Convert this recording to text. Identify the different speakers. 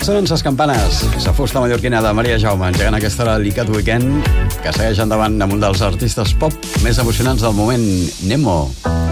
Speaker 1: sonen ses campanes. La fusta mallorquina de Maria Jaume, engegant aquesta hora l'ICAT Weekend, que segueix endavant amb un dels artistes pop més emocionants del moment, Nemo.